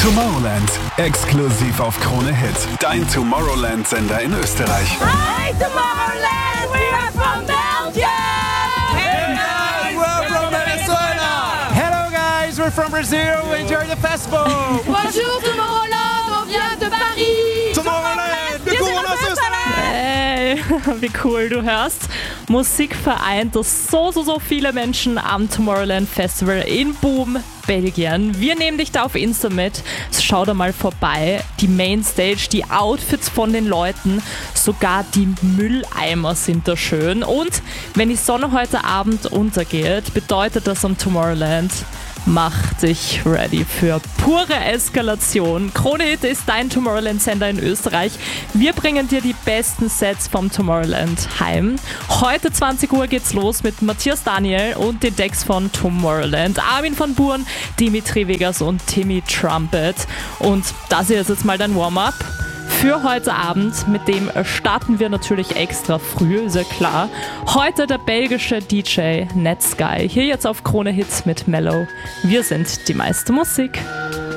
Tomorrowland, exklusiv auf Krone Hit. Dein Tomorrowland-Sender in Österreich. Hi Tomorrowland, we are from Belgium! Hey guys, we're from Venezuela! Hello guys, we're from Brazil, enjoy the festival! Bonjour Tomorrowland, on vient de Paris! Tomorrowland, wir kommen aus Österreich! Hey, wie cool, du hörst. Musik vereint so viele Menschen am Tomorrowland Festival in Boom, Belgien. Wir nehmen dich da auf Insta mit. Schau da mal vorbei. Die Mainstage, die Outfits von den Leuten, sogar die Mülleimer sind da schön. Und wenn die Sonne heute Abend untergeht, bedeutet das am Tomorrowland: mach dich ready für pure Eskalation. Krone Hit ist dein Tomorrowland-Sender in Österreich. Wir bringen dir die besten Sets vom Tomorrowland heim. Heute 20 Uhr geht's los mit Matthias Daniel und den Decks von Tomorrowland. Armin van Buuren, Dimitri Vegas und Timmy Trumpet. Und das hier ist jetzt mal dein Warm-up für heute Abend. Mit dem starten wir natürlich extra früh, ist ja klar. Heute der belgische DJ Netsky. Hier jetzt auf Krone Hits mit Mellow. Wir sind die meiste Musik.